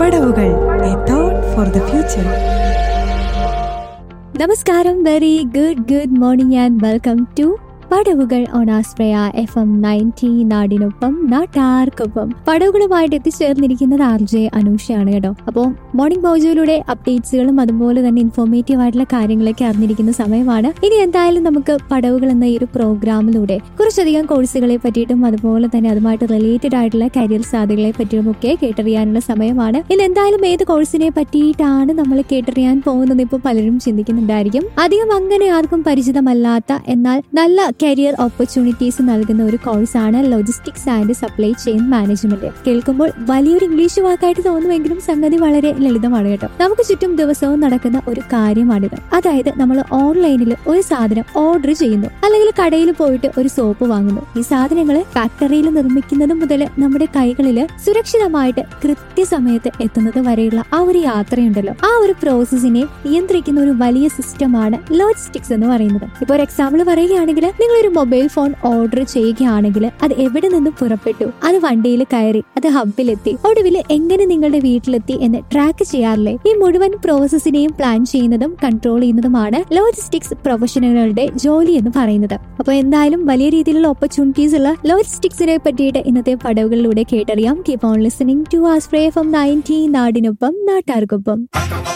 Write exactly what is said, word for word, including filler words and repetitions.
പടവുകൾ, a thought for the future. നമസ്കാരം, very good good morning and welcome to പടവുകൾ on ആസ്പ്രയ F M ninety. നാടിനൊപ്പം നാട്ടാർക്കൊപ്പം പടവുകളുമായിട്ട് എത്തിച്ചേർന്നിരിക്കുന്നത് R J അനൂഷയാണ് കേട്ടോ. അപ്പോൾ മോർണിംഗ് മോജോയിലൂടെ അപ്ഡേറ്റ്സുകളും അതുപോലെ തന്നെ ഇൻഫോർമേറ്റീവ് ആയിട്ടുള്ള കാര്യങ്ങളൊക്കെ അറിഞ്ഞിരിക്കുന്ന സമയമാണ്. ഇനി എന്തായാലും നമുക്ക് പടവുകൾ എന്ന ഈ ഒരു പ്രോഗ്രാമിലൂടെ കുറച്ചധികം കോഴ്സുകളെ പറ്റിയിട്ടും അതുപോലെ തന്നെ അതുമായിട്ട് റിലേറ്റഡ് ആയിട്ടുള്ള കരിയർ സാധ്യതകളെ പറ്റിയും ഒക്കെ കേട്ടറിയാനുള്ള സമയമാണ്. ഇന്ന് എന്തായാലും ഏത് കോഴ്സിനെ പറ്റിയിട്ടാണ് നമ്മൾ കേട്ടറിയാൻ പോകുന്നത് ഇപ്പോൾ പലരും ചിന്തിക്കുന്നുണ്ടായിരിക്കും. അധികം അങ്ങനെ ആർക്കും പരിചിതമല്ലാത്ത എന്നാൽ നല്ല കരിയർ ഓപ്പർച്യൂണിറ്റീസ് നൽകുന്ന ഒരു കോഴ്സാണ് logistics and supply chain management. കേൾക്കുമ്പോൾ വലിയൊരു ഇംഗ്ലീഷ് വാക്കായിട്ട് തോന്നുമെങ്കിലും സംഗതി വളരെ ലളിതമാണ് കേട്ടോ. നമുക്ക് ചുറ്റും ദിവസവും നടക്കുന്ന ഒരു കാര്യമാണിത്. അതായത് നമ്മൾ ഓൺലൈനിൽ ഒരു സാധനം ഓർഡർ ചെയ്യുന്നു, അല്ലെങ്കിൽ കടയിൽ പോയിട്ട് ഒരു സോപ്പ് വാങ്ങുന്നു. ഈ സാധനങ്ങൾ ഫാക്ടറിയിൽ നിർമ്മിക്കുന്നത് മുതൽ നമ്മുടെ കൈകളിൽ സുരക്ഷിതമായിട്ട് കൃത്യസമയത്ത് എത്തുന്നത് വരെയുള്ള ആ ഒരു യാത്രയുണ്ടല്ലോ, ആ ഒരു പ്രോസസ്സിനെ നിയന്ത്രിക്കുന്ന ഒരു വലിയ സിസ്റ്റമാണ് ലോജിസ്റ്റിക്സ് എന്ന് പറയുന്നത്. ഇപ്പൊ ഒരു എക്സാമ്പിൾ പറയുകയാണെങ്കിൽ, നിങ്ങളൊരു മൊബൈൽ ഫോൺ ഓർഡർ ചെയ്യുകയാണെങ്കിൽ അത് എവിടെ നിന്ന് പുറപ്പെട്ടു, അത് വണ്ടിയിൽ കയറി, അത് ഹബിലെത്തി, ഒടുവിൽ എങ്ങനെ നിങ്ങളുടെ വീട്ടിലെത്തി എന്ന് ട്രാക്ക് ചെയ്യാറില്ലേ? ഈ മുഴുവൻ പ്രോസസ്സിനെയും പ്ലാൻ ചെയ്യുന്നതും കൺട്രോൾ ചെയ്യുന്നതുമാണ് ലോജിസ്റ്റിക്സ് പ്രൊഫഷണലുകളുടെ ജോലി എന്ന് പറയുന്നത്. അപ്പോൾ എന്തായാലും വലിയ രീതിയിലുള്ള ഓപ്പർച്യൂണിറ്റീസ് ഉള്ള ലോജിസ്റ്റിക്സിനെ പറ്റിയിട്ട് ഇന്നത്തെ പടവുകളിലൂടെ കേട്ടറിയാം. Keep on listening to ആസ്പ്രയ F M ninety. നാടിനൊപ്പം നാട്ടാർക്കൊപ്പം.